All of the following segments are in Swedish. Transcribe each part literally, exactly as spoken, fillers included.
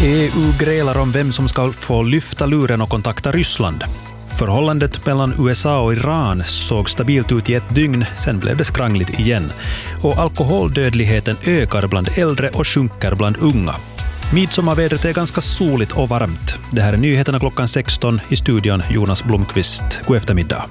E U grälar om vem som ska få lyfta luren och kontakta Ryssland. Förhållandet mellan U S A och Iran såg stabilt ut i ett dygn, sen blev det skrangligt igen. Och alkoholdödligheten ökar bland äldre och sjunker bland unga. Midsommarvädret är ganska soligt och varmt. Det här är nyheterna klockan sexton, i studion Jonas Blomqvist. God eftermiddag.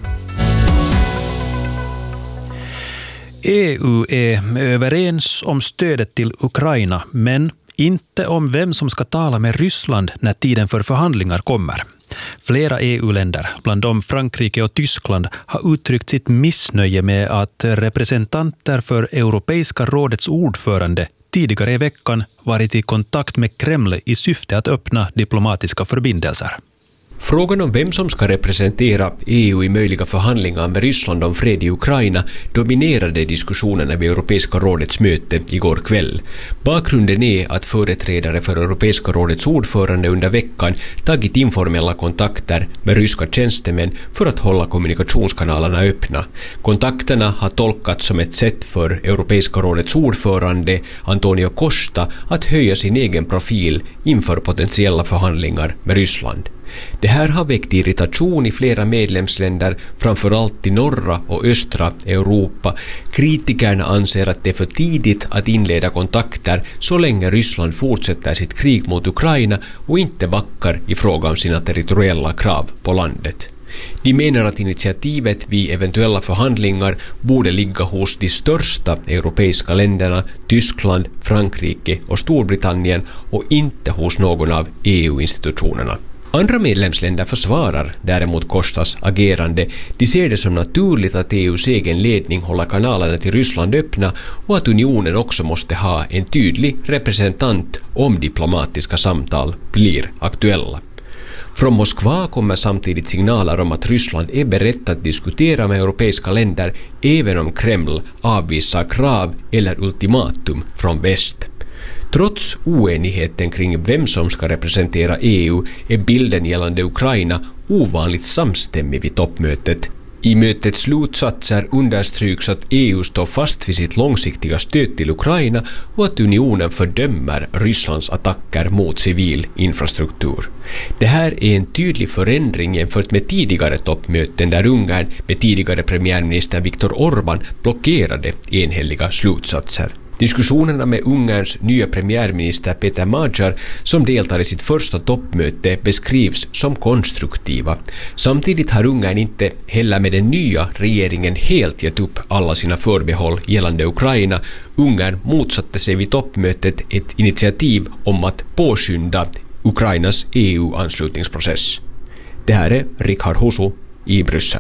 E U är överens om stödet till Ukraina, men inte om vem som ska tala med Ryssland när tiden för förhandlingar kommer. Flera E U-länder, bland dem Frankrike och Tyskland, har uttryckt sitt missnöje med att representanter för Europeiska rådets ordförande tidigare i veckan varit i kontakt med Kreml i syfte att öppna diplomatiska förbindelser. Frågan om vem som ska representera E U i möjliga förhandlingar med Ryssland om fred i Ukraina dominerade diskussionerna vid Europeiska rådets möte igår kväll. Bakgrunden är att företrädare för Europeiska rådets ordförande under veckan tagit informella kontakter med ryska tjänstemän för att hålla kommunikationskanalerna öppna. Kontakterna har tolkats som ett sätt för Europeiska rådets ordförande Antonio Costa att höja sin egen profil inför potentiella förhandlingar med Ryssland. Det här har väckt irritation i flera medlemsländer, framförallt i norra och östra Europa. Kritikerna anser att det är för tidigt att inleda kontakter så länge Ryssland fortsätter sitt krig mot Ukraina och inte backar i fråga om sina territoriella krav på landet. De menar att initiativet vid eventuella förhandlingar borde ligga hos de största europeiska länderna, Tyskland, Frankrike och Storbritannien, och inte hos någon av E U-institutionerna. Andra medlemsländer försvarar däremot Kostas agerande. De ser det som naturligt att E U:s egen ledning håller kanalerna till Ryssland öppna och att unionen också måste ha en tydlig representant om diplomatiska samtal blir aktuella. Från Moskva kommer samtidigt signaler om att Ryssland är berett att diskutera med europeiska länder även om Kreml avvisar krav eller ultimatum från väst. Trots oenigheten kring vem som ska representera E U är bilden gällande Ukraina ovanligt samstämmig vid toppmötet. I mötets slutsatser understryks att E U står fast vid sitt långsiktiga stöd till Ukraina och att unionen fördömer Rysslands attacker mot civil infrastruktur. Det här är en tydlig förändring jämfört med tidigare toppmöten där Ungern med tidigare premiärminister Viktor Orbán blockerade enhälliga slutsatser. Diskussionerna med Ungerns nya premiärminister Peter Magyar, som deltar i sitt första toppmöte, beskrivs som konstruktiva. Samtidigt har Ungern inte heller med den nya regeringen helt gett upp alla sina förbehåll gällande Ukraina. Ungern motsatte sig vid toppmötet ett initiativ om att påskynda Ukrainas E U-anslutningsprocess. Det här är Richard Husu i Bryssel.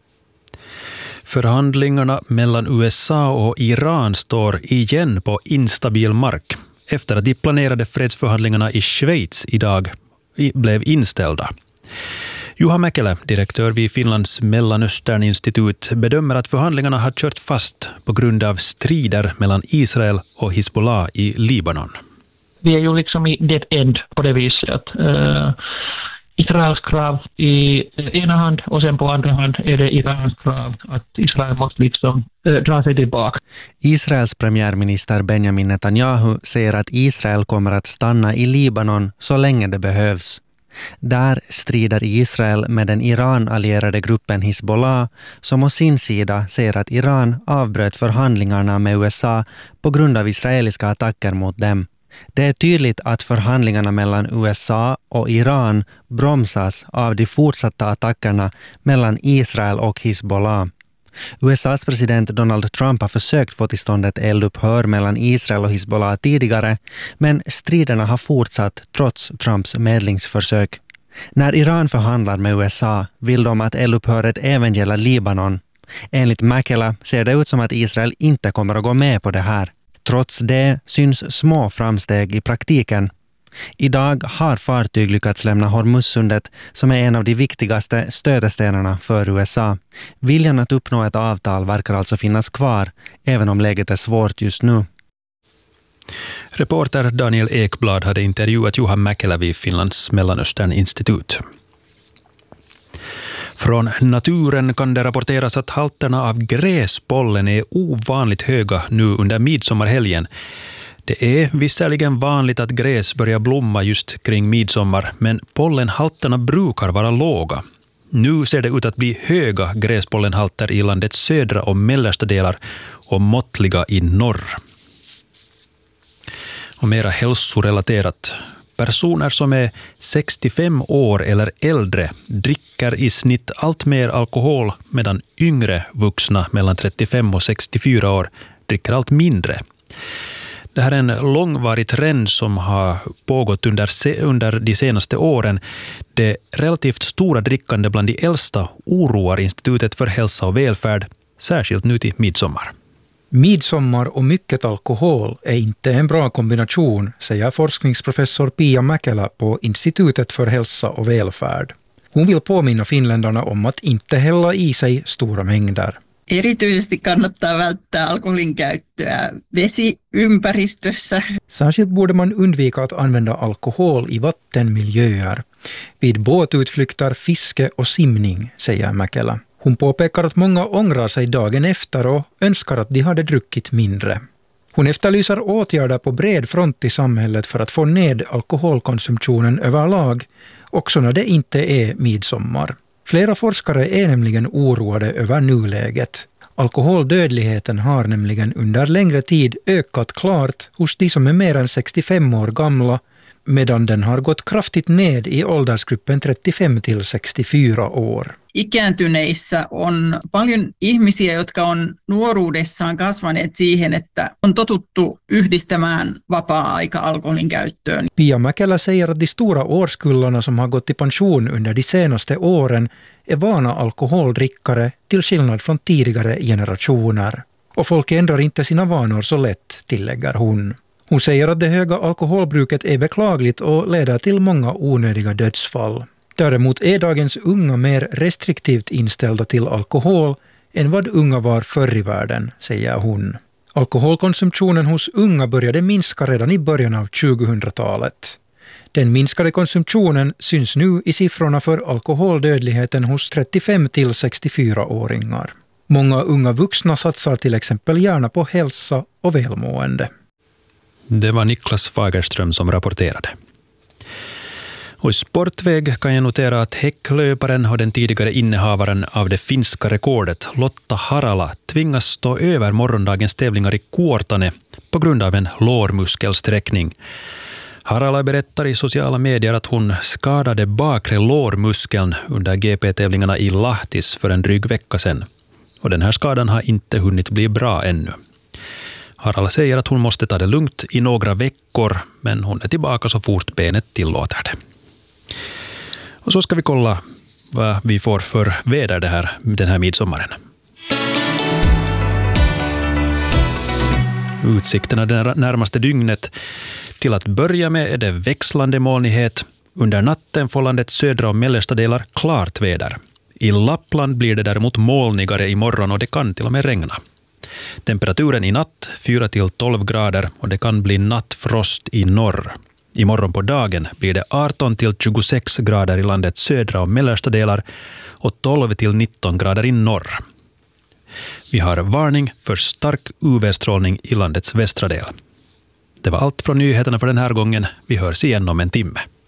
Förhandlingarna mellan U S A och Iran står igen på instabil mark efter att de planerade fredsförhandlingarna i Schweiz idag blev inställda. Juha Mäkelä, direktör vid Finlands Mellanösterninstitut, bedömer att förhandlingarna har kört fast på grund av strider mellan Israel och Hizbollah i Libanon. Vi är ju liksom i dead end på det viset att uh... Israels krav i ena hand och sen på andra hand är det Irans krav att Israel måste liksom äh, dra sig tillbaka. Israels premiärminister Benjamin Netanyahu säger att Israel kommer att stanna i Libanon så länge det behövs. Där strider Israel med den Iran-allierade gruppen Hizbollah, som å sin sida säger att Iran avbröt förhandlingarna med U S A på grund av israeliska attacker mot dem. Det är tydligt att förhandlingarna mellan U S A och Iran bromsas av de fortsatta attackerna mellan Israel och Hizbollah. U S A:s president Donald Trump har försökt få till stånd ett eldupphör mellan Israel och Hizbollah tidigare, men striderna har fortsatt trots Trumps medlingsförsök. När Iran förhandlar med U S A vill de att eldupphöret även gäller Libanon. Enligt Mäkelä ser det ut som att Israel inte kommer att gå med på det här. Trots det syns små framsteg i praktiken. Idag har fartyg lyckats lämna Hormuzsundet, som är en av de viktigaste stötestenarna för U S A. Viljan att uppnå ett avtal verkar alltså finnas kvar, även om läget är svårt just nu. Reporter Daniel Ekblad hade intervjuat Juha Mäkelä vid Finlands Mellanösterninstitut. Från naturen kan det rapporteras att halterna av gräspollen är ovanligt höga nu under midsommarhelgen. Det är visserligen vanligt att gräs börjar blomma just kring midsommar, men pollenhalterna brukar vara låga. Nu ser det ut att bli höga gräspollenhalter i landets södra och mellersta delar och måttliga i norr. Och mera hälsorelaterat. Personer som är sextiofem år eller äldre dricker i snitt allt mer alkohol, medan yngre vuxna mellan trettiofem och sextiofyra år dricker allt mindre. Det här är en långvarig trend som har pågått under, under de senaste åren. Det relativt stora drickande bland de äldsta oroar Institutet för hälsa och välfärd, särskilt nu till midsommar. Midsommar och mycket alkohol är inte en bra kombination, säger forskningsprofessor Pia Mäkelä på Institutet för hälsa och välfärd. Hon vill påminna finländarna om att inte hälla i sig stora mängder. Erityisesti kannattaa välttää alkoholin käyttöä vesiympäristössä. Särskilt borde man undvika att använda alkohol i vattenmiljöer, vid båtutflykter, fiske och simning, säger Mäkelä. Hon påpekar att många ångrar sig dagen efter och önskar att de hade druckit mindre. Hon efterlyser åtgärder på bred front i samhället för att få ned alkoholkonsumtionen överlag, också när det inte är midsommar. Flera forskare är nämligen oroade över nuläget. Alkoholdödligheten har nämligen under längre tid ökat klart hos de som är mer än sextiofem år gamla, medan den har gått kraftigt ned i åldersgruppen trettiofem till sextiofyra år. Ikääntyneissä on paljon ihmisiä, jotka on nuoruudessaan kasvaneet siihen, että on totuttu yhdistämään vapaa-aika alkoholin käyttöön. Pia Mäkelä säger att de stora årskullarna som har gått i pension under de senaste åren är vana alkoholdrickare till skillnad från tidigare generationer. Och folk ändrar inte sina vanor så lätt, tillägger hon. Hon säger att det höga alkoholbruket är beklagligt och leder till många onödiga dödsfall. Däremot är dagens unga mer restriktivt inställda till alkohol än vad unga var förr i världen, säger hon. Alkoholkonsumtionen hos unga började minska redan i början av tjugohundratalet. Den minskade konsumtionen syns nu i siffrorna för alkoholdödligheten hos trettiofem till sextiofyra-åringar. Många unga vuxna satsar till exempel gärna på hälsa och välmående. Det var Niklas Fagerström som rapporterade. Och i sportväg kan jag notera att häcklöparen och den tidigare innehavaren av det finska rekordet, Lotta Harala, tvingas stå över morgondagens tävlingar i Kuortane på grund av en lårmuskelsträckning. Harala berättar i sociala medier att hon skadade bakre lårmuskeln under G P-tävlingarna i Lahtis för en dryg vecka sedan. Och den här skadan har inte hunnit bli bra ännu. Harala säger att hon måste ta det lugnt i några veckor, men hon är tillbaka så fort benet tillåter det. Och så ska vi kolla vad vi får för väder det här, den här midsommaren. Utsikterna det närmaste dygnet. Till att börja med är det växlande molnighet. Under natten får landets södra och mellersta delar klart väder. I Lappland blir det däremot molnigare imorgon och det kan till och med regna. Temperaturen i natt fyra till tolv grader och det kan bli nattfrost i norr. Imorgon på dagen blir det arton till tjugosex grader i landets södra och mellersta delar och tolv till nitton grader i norr. Vi har varning för stark U V-strålning i landets västra del. Det var allt från nyheterna för den här gången. Vi hörs igen om en timme.